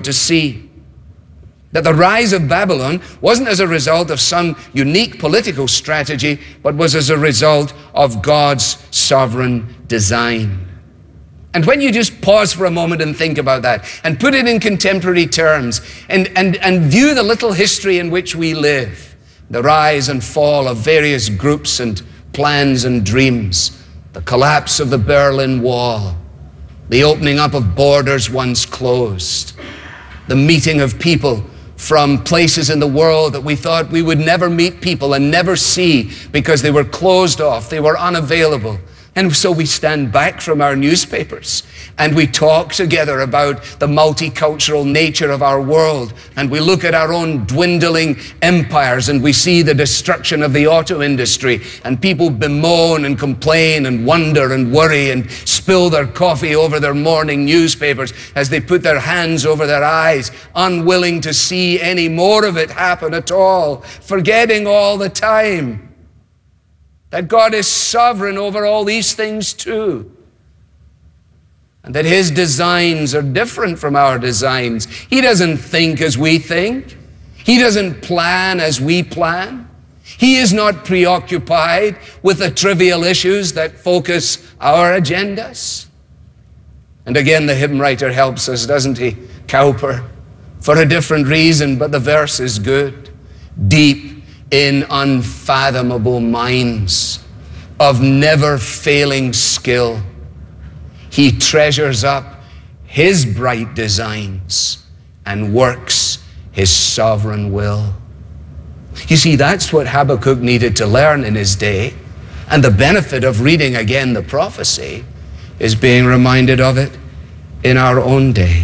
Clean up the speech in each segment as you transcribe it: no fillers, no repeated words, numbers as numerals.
to see that the rise of Babylon wasn't as a result of some unique political strategy, but was as a result of God's sovereign design. And when you just pause for a moment and think about that and put it in contemporary terms and view the little history in which we live, the rise and fall of various groups and plans and dreams, the collapse of the Berlin Wall, the opening up of borders once closed, the meeting of people from places in the world that we thought we would never meet people and never see because they were closed off, they were unavailable. And so we stand back from our newspapers and we talk together about the multicultural nature of our world, and we look at our own dwindling empires and we see the destruction of the auto industry, and people bemoan and complain and wonder and worry and spill their coffee over their morning newspapers as they put their hands over their eyes, unwilling to see any more of it happen at all, forgetting all the time that God is sovereign over all these things too, and that His designs are different from our designs. He doesn't think as we think. He doesn't plan as we plan. He is not preoccupied with the trivial issues that focus our agendas. And again, the hymn writer helps us, doesn't he? Cowper, for a different reason, but the verse is good. Deep in unfathomable minds of never-failing skill, He treasures up His bright designs and works His sovereign will. You see, that's what Habakkuk needed to learn in his day, and the benefit of reading again the prophecy is being reminded of it in our own day.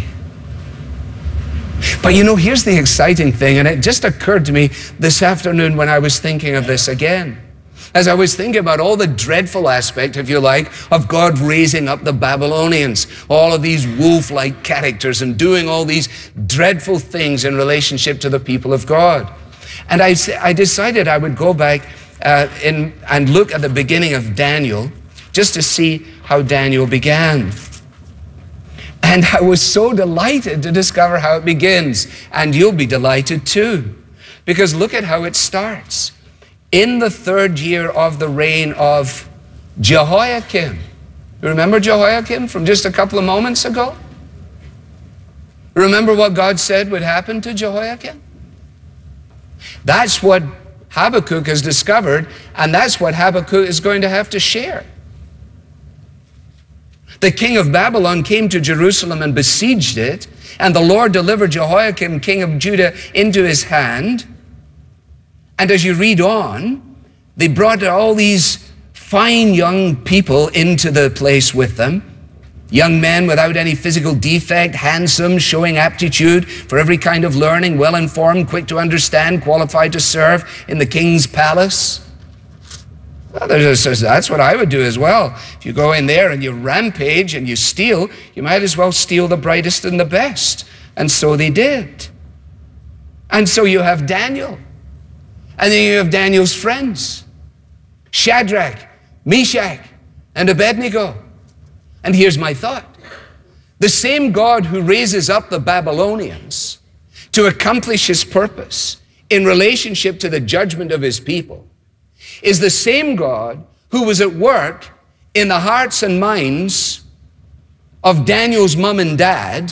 But you know, here's the exciting thing, and it just occurred to me this afternoon when I was thinking of this again. As I was thinking about all the dreadful aspect, if you like, of God raising up the Babylonians, all of these wolf-like characters and doing all these dreadful things in relationship to the people of God. And I decided I would go back and look at the beginning of Daniel just to see how Daniel began. And I was so delighted to discover how it begins. And you'll be delighted too. Because look at how it starts. In the 3rd year of the reign of Jehoiakim. You remember Jehoiakim from just a couple of moments ago? Remember what God said would happen to Jehoiakim? That's what Habakkuk has discovered, and that's what Habakkuk is going to have to share. The king of Babylon came to Jerusalem and besieged it, and the Lord delivered Jehoiakim, king of Judah, into his hand. And as you read on, they brought all these fine young people into the place with them. Young men without any physical defect, handsome, showing aptitude for every kind of learning, well-informed, quick to understand, qualified to serve in the king's palace. Well, that's what I would do as well. If you go in there and you rampage and you steal, you might as well steal the brightest and the best. And so they did. And so you have Daniel. And then you have Daniel's friends, Shadrach, Meshach, and Abednego. And here's my thought. The same God who raises up the Babylonians to accomplish His purpose in relationship to the judgment of His people is the same God who was at work in the hearts and minds of Daniel's mom and dad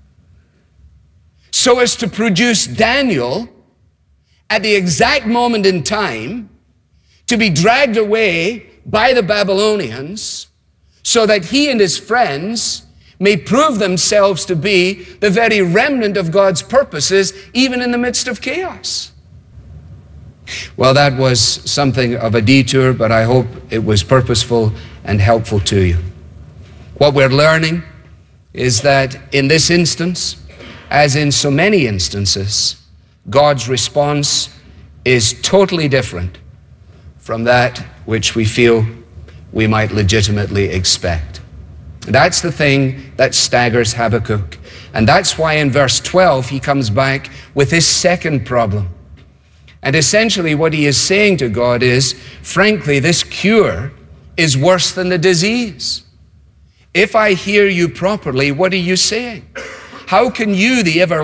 so as to produce Daniel at the exact moment in time to be dragged away by the Babylonians so that he and his friends may prove themselves to be the very remnant of God's purposes, even in the midst of chaos. Well, that was something of a detour, but I hope it was purposeful and helpful to you. What we're learning is that in this instance, as in so many instances, God's response is totally different from that which we feel we might legitimately expect. That's the thing that staggers Habakkuk. And that's why in verse 12 he comes back with his second problem. And essentially what he is saying to God is, frankly, this cure is worse than the disease. If I hear you properly, what are you saying? How can you, the